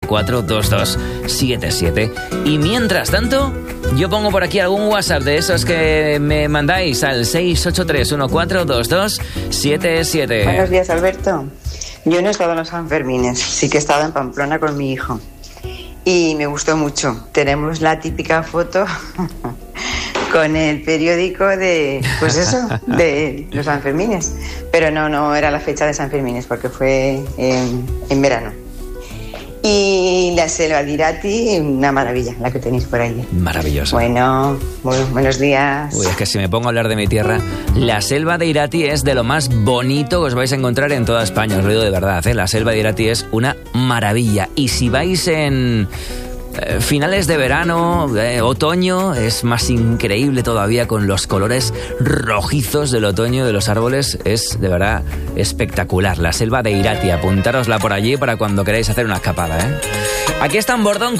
681-422-77. Y mientras tanto, yo pongo por aquí algún WhatsApp de esos que me mandáis al 683-1422-77. Buenos días, Alberto. Yo no he estado en los Sanfermines, sí que he estado en Pamplona con mi hijo. Y me gustó mucho. Tenemos la típica foto con el periódico de, pues eso, de los Sanfermines. Pero no era la fecha de Sanfermines porque fue en verano. Y la selva de Irati, una maravilla, la que tenéis por ahí. Maravillosa. Bueno, muy buenos días. Uy, es que si me pongo a hablar de mi tierra, la selva de Irati es de lo más bonito que os vais a encontrar en toda España, os lo digo de verdad, ¿eh? La selva de Irati es una maravilla. Y si vais en finales de verano, otoño, es más increíble todavía con los colores rojizos del otoño de los árboles. Es de verdad espectacular. La selva de Irati, apuntárosla por allí para cuando queráis hacer una escapada, ¿eh? Aquí está en Bordón.